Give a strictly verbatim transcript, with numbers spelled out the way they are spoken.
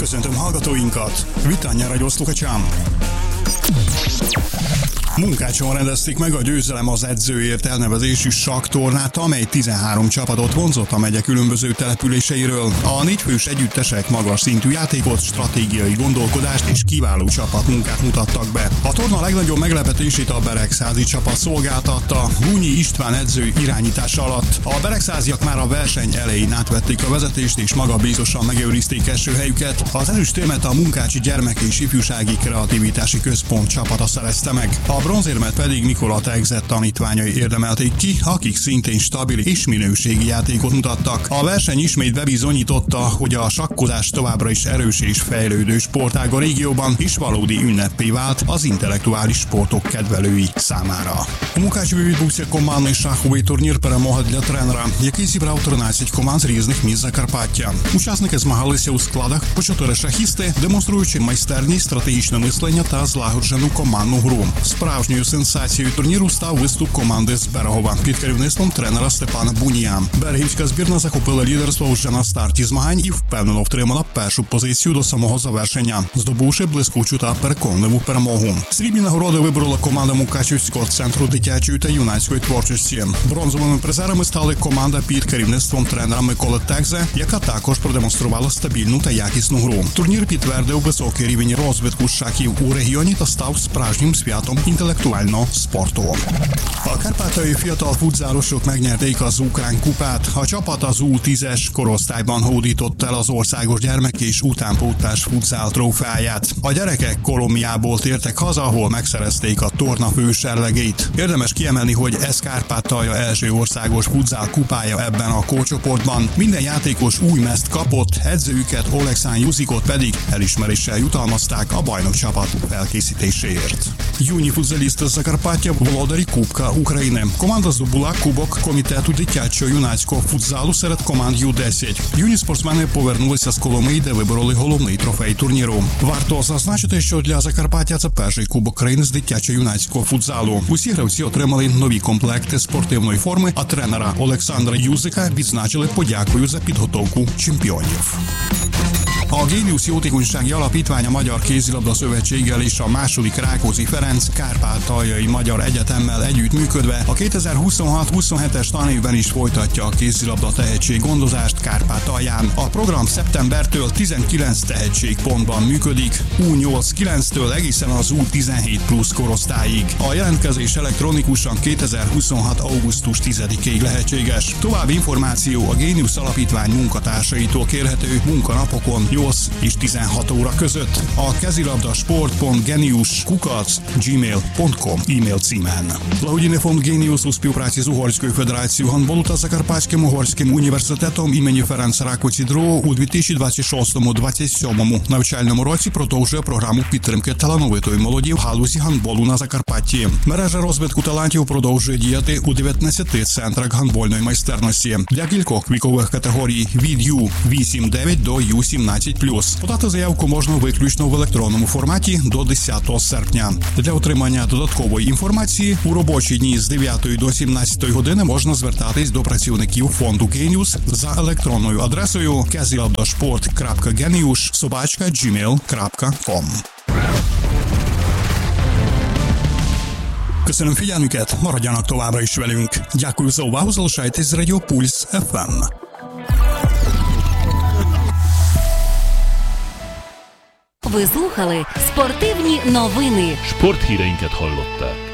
Köszöntöm hallgatóinkat! Vitán Radio Sluchačám! Munkácson rendezték meg a Győzelem az edzőért elnevezésű sakktornát, amely tizenhárom csapatot vonzott a megye különböző településeiről. A négyfős együttesek magas szintű játékot, stratégiai gondolkodást és kiváló csapatmunkát mutattak be. A torna legnagyobb meglepetését a beregszázi csapat szolgáltatta, Hunyi István edző irányítása alatt. A beregszáziak már a verseny elején átvették a vezetést és magabiztosan megőrizték első helyüket. Az ezüstérmet a Munkácsi Gyermek és Ifjúsági Kreativitási Központ csapata szerezte meg. A bronzérmet pedig Nikola Tegzett tanítványai érdemelték ki, akik szintén stabil és minőségi játékot mutattak. A verseny ismét bebizonyította, hogy a sakkozás továbbra is erős és fejlődő sportág a régióban, és valódi ünneppé vált az intellektuális sportok kedvelői számára. У Мукачеві відбувся командний шаховий турнір «Перемога для тренера», який зібрав тринадцять команд з різних міст Закарпаття. Учасники змагалися у складах по чотири шахісти, демонструючи майстерність, стратегічне мислення та злагоджену командну гру. Справжньою сенсацією турніру став виступ команди з Берегова під керівництвом тренера Степана Бунія. Берегівська збірна захопила лідерство вже на старті змагань і впевнено втримала першу позицію до самого завершення, здобувши блискучу та переконливу перемогу. Срібні нагороди виборола команда Мукачівського центру дитячої та юнацької творчості. Бронзовими призерами стали команда під керівництвом тренера Миколи Тегзе, яка також продемонструвала стабільну та якісну гру. Турнір підтвердив високий рівень розвитку шахів у регіоні та став справжнім святом intellektuálno sportol. A kárpátaljai fiatal futzálosok megnyerték az ukrán kupát. A csapat az U tízes korosztályban hódított el az országos gyermek és utánpótlás futzál trófeáját. A gyerekek Kolumbiából tértek haza, ahol megszerezték a torna főserlegét. Érdemes kiemelni, hogy ez Kárpátalja első országos futzál kupája ebben a korcsoportban. Minden játékos új mezt kapott, edzőjüket Oleksán Juzikot pedig elismeréssel jutalmazták a bajnok csapat felkészítéséért. Юні футзалісти з Закарпаття – володарі Кубка України. Команда здобула Кубок Комітету дитячо-юнацького футзалу серед команд Ю десять. Юні спортсмени повернулися з Коломиї, де вибороли головний трофей турніру. Варто зазначити, що для Закарпаття це перший Кубок країни з дитячо-юнацького футзалу. Усі гравці отримали нові комплекти спортивної форми, а тренера Олександра Юзика відзначили подякою за підготовку чемпіонів. A Géniusz Jótékonysági Alapítvány a Magyar Kézilabda Szövetséggel és a második Rákóczi Ferenc Kárpátaljai Magyar Egyetemmel együttműködve a kétezer-huszonhat huszonhetes tanévben is folytatja a kézilabda tehetséggondozást Kárpátalján. A program szeptembertől tizenkilenc tehetségpontban működik, U nyolc-kilenctől egészen az U tizenhét plusz korosztályig. A jelentkezés elektronikusan kétezer-huszonhat augusztus tizedikéig lehetséges. További információ a Géniusz Alapítvány munkatársaitól kérhető munkanapokon nyolc és tizenhat óra között a kezilabdasport pont genius kukac gmail pont com e-mail címen. Благодійний фонд «Геніус» у співпраці з Угорською федерацією гандболу та Закарпатським угорським університетом імені Ференца Rákóczi другого у дві тисячі двадцять шостому - двадцять сьомому навчальному році продовжує програму підтримки талановитої молоді в галузі гандболу на Закарпатті. Мережа розвитку талантів продовжує діяти у дев'ятнадцяти центрах гандбольної майстерності для кількох вікових категорій від Ю вісім дев'ять до Ю сімнадцять плюс. Подати заявку можна виключно в електронному форматі до десятого серпня. Для отримання додаткової інформації у робочі дні з дев'ятої до сімнадцятої години можна звертатись до працівників фонду «Геніус» за електронною адресою kezilabdasport крапка genius собачка gmail крапка com. Köszönöm figyelmüket, maradjanak továbbra is velünk. Дякую за увагу, залишайтесь з Радіо Пульс еф ем. Ви слухали спортивні новини. Sporthíreinket hallották.